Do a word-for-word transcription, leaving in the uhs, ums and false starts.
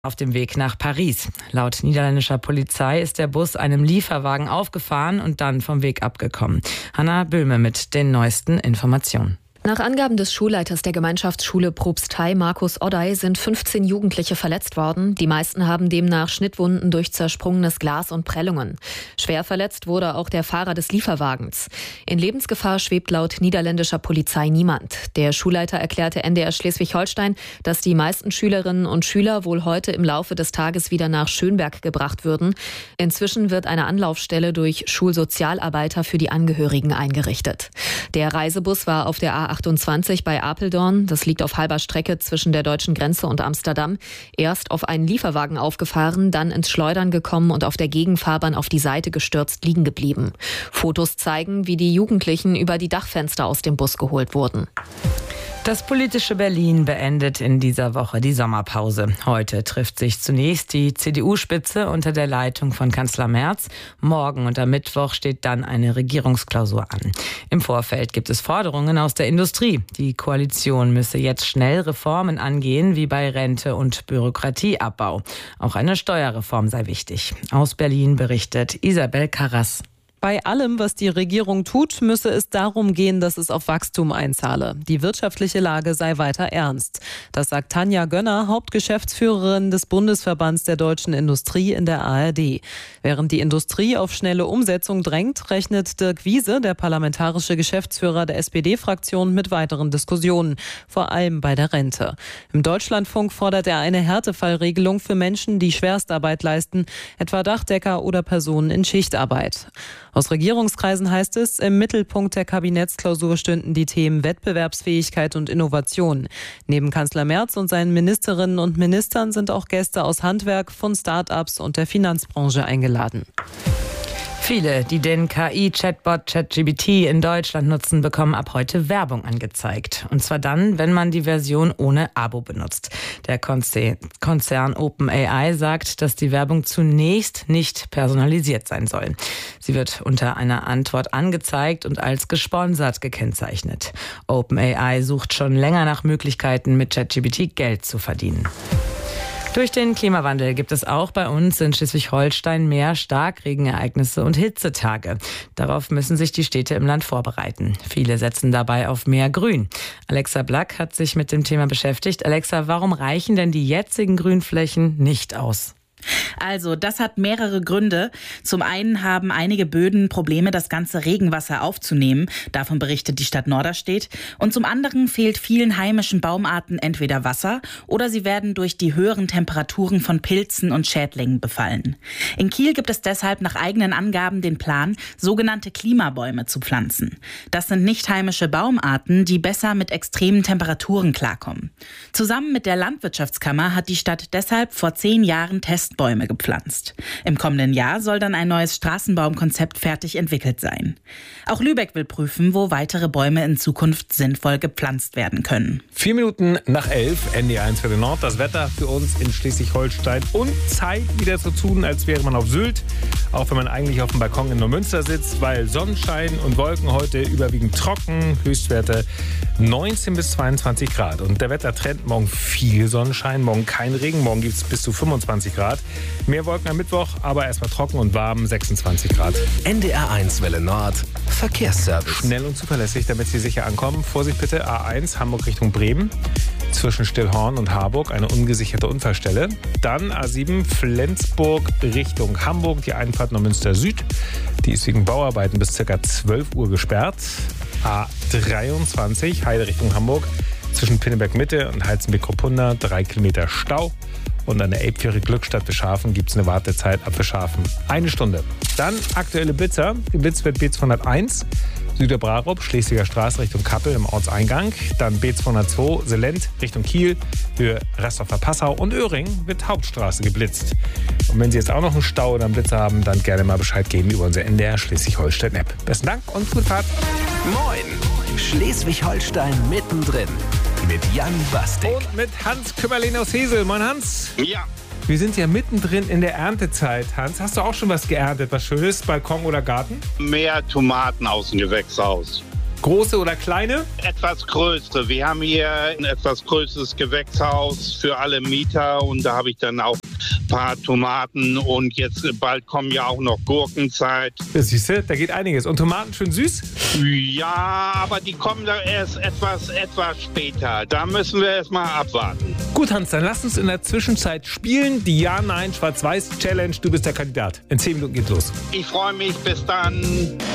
Auf dem Weg nach Paris. Laut niederländischer Polizei ist der Bus einem Lieferwagen aufgefahren und dann vom Weg abgekommen. Hanna Böhme mit den neuesten Informationen. Nach Angaben des Schulleiters der Gemeinschaftsschule Propstei, Markus Oddey, sind fünfzehn Jugendliche verletzt worden. Die meisten haben demnach Schnittwunden durch zersprungenes Glas und Prellungen. Schwer verletzt wurde auch der Fahrer des Lieferwagens. In Lebensgefahr schwebt laut niederländischer Polizei niemand. Der Schulleiter erklärte N D R Schleswig-Holstein, dass die meisten Schülerinnen und Schüler wohl heute im Laufe des Tages wieder nach Schönberg gebracht würden. Inzwischen wird eine Anlaufstelle durch Schulsozialarbeiter für die Angehörigen eingerichtet. Der Reisebus war auf der A achtundzwanzig bei Apeldoorn, das liegt auf halber Strecke zwischen der deutschen Grenze und Amsterdam, erst auf einen Lieferwagen aufgefahren, dann ins Schleudern gekommen und auf der Gegenfahrbahn auf die Seite gestürzt liegen geblieben. Fotos zeigen, wie die Jugendlichen über die Dachfenster aus dem Bus geholt wurden. Das politische Berlin beendet in dieser Woche die Sommerpause. Heute trifft sich zunächst die C D U-Spitze unter der Leitung von Kanzler Merz. Morgen und am Mittwoch steht dann eine Regierungsklausur an. Im Vorfeld gibt es Forderungen aus der Industrie. Die Koalition müsse jetzt schnell Reformen angehen, wie bei Rente und Bürokratieabbau. Auch eine Steuerreform sei wichtig. Aus Berlin berichtet Isabel Karras. Bei allem, was die Regierung tut, müsse es darum gehen, dass es auf Wachstum einzahle. Die wirtschaftliche Lage sei weiter ernst. Das sagt Tanja Gönner, Hauptgeschäftsführerin des Bundesverbands der deutschen Industrie in der A R D. Während die Industrie auf schnelle Umsetzung drängt, rechnet Dirk Wiese, der parlamentarische Geschäftsführer der S P D-Fraktion, mit weiteren Diskussionen, vor allem bei der Rente. Im Deutschlandfunk fordert er eine Härtefallregelung für Menschen, die Schwerstarbeit leisten, etwa Dachdecker oder Personen in Schichtarbeit. Aus Regierungskreisen heißt es, im Mittelpunkt der Kabinettsklausur stünden die Themen Wettbewerbsfähigkeit und Innovation. Neben Kanzler Merz und seinen Ministerinnen und Ministern sind auch Gäste aus Handwerk, von Start-ups und der Finanzbranche eingeladen. Viele, die den K I-Chatbot ChatGPT in Deutschland nutzen, bekommen ab heute Werbung angezeigt. Und zwar dann, wenn man die Version ohne Abo benutzt. Der Konzern OpenAI sagt, dass die Werbung zunächst nicht personalisiert sein soll. Sie wird unter einer Antwort angezeigt und als gesponsert gekennzeichnet. OpenAI sucht schon länger nach Möglichkeiten, mit ChatGPT Geld zu verdienen. Durch den Klimawandel gibt es auch bei uns in Schleswig-Holstein mehr Starkregenereignisse und Hitzetage. Darauf müssen sich die Städte im Land vorbereiten. Viele setzen dabei auf mehr Grün. Alexa Black hat sich mit dem Thema beschäftigt. Alexa, warum reichen denn die jetzigen Grünflächen nicht aus? Also, das hat mehrere Gründe. Zum einen haben einige Böden Probleme, das ganze Regenwasser aufzunehmen. Davon berichtet die Stadt Norderstedt. Und zum anderen fehlt vielen heimischen Baumarten entweder Wasser oder sie werden durch die höheren Temperaturen von Pilzen und Schädlingen befallen. In Kiel gibt es deshalb nach eigenen Angaben den Plan, sogenannte Klimabäume zu pflanzen. Das sind nicht heimische Baumarten, die besser mit extremen Temperaturen klarkommen. Zusammen mit der Landwirtschaftskammer hat die Stadt deshalb vor zehn Jahren Tests Bäume gepflanzt. Im kommenden Jahr soll dann ein neues Straßenbaumkonzept fertig entwickelt sein. Auch Lübeck will prüfen, wo weitere Bäume in Zukunft sinnvoll gepflanzt werden können. Vier Minuten nach elf, N D R eins für den Nord. Das Wetter für uns in Schleswig-Holstein und Zeit wieder so zu tun, als wäre man auf Sylt. Auch wenn man eigentlich auf dem Balkon in Neumünster sitzt, weil Sonnenschein und Wolken heute überwiegend trocken. Höchstwerte neunzehn bis zweiundzwanzig Grad. Und der Wettertrend, morgen viel Sonnenschein, morgen kein Regen, morgen gibt es bis zu fünfundzwanzig Grad. Mehr Wolken am Mittwoch, aber erstmal trocken und warm, sechsundzwanzig Grad. N D R eins Welle Nord, Verkehrsservice. Schnell und zuverlässig, damit Sie sicher ankommen. Vorsicht bitte, A eins, Hamburg Richtung Bremen. Zwischen Stillhorn und Harburg eine ungesicherte Unfallstelle. Dann A sieben, Flensburg Richtung Hamburg, die Einfahrt Neumünster Süd. Die ist wegen Bauarbeiten bis ca. zwölf Uhr gesperrt. A dreiundzwanzig, Heide Richtung Hamburg. Zwischen Pinneberg Mitte und Heizenbeck-Kruppunda drei Kilometer Stau. Und an der Elbfähre Glückstadt Bischhafen gibt es eine Wartezeit ab Bischhafen. Eine Stunde. Dann aktuelle Blitzer. Die Blitz wird B zweihunderteins, Süderbrarup, Schlesinger Straße Richtung Kappel im Ortseingang. Dann B zweihundertzwei, Selent Richtung Kiel, Höhe Rasthofer Passau. Und Öhring wird Hauptstraße geblitzt. Und wenn Sie jetzt auch noch einen Stau oder einen Blitzer haben, dann gerne mal Bescheid geben über unser N D R Schleswig-Holstein-App. Besten Dank und gute Fahrt. Moin, Schleswig-Holstein mittendrin. Mit Jan Bastik. Und mit Hans Kümmerlin aus Hesel. Moin Hans. Ja. Wir sind ja mittendrin in der Erntezeit. Hans, hast du auch schon was geerntet? Was Schönes? Balkon oder Garten? Mehr Tomaten aus dem Gewächshaus. Große oder kleine? Etwas größere. Wir haben hier ein etwas größeres Gewächshaus für alle Mieter und da habe ich dann auch ein paar Tomaten und jetzt bald kommen ja auch noch Gurkenzeit. Ja, siehst du, da geht einiges. Und Tomaten schön süß? Ja, aber die kommen da erst etwas, etwas später. Da müssen wir erst mal abwarten. Gut, Hans, dann lass uns in der Zwischenzeit spielen. Die Ja-Nein-Schwarz-Weiß-Challenge. Du bist der Kandidat. In zehn Minuten geht's los. Ich freue mich. Bis dann.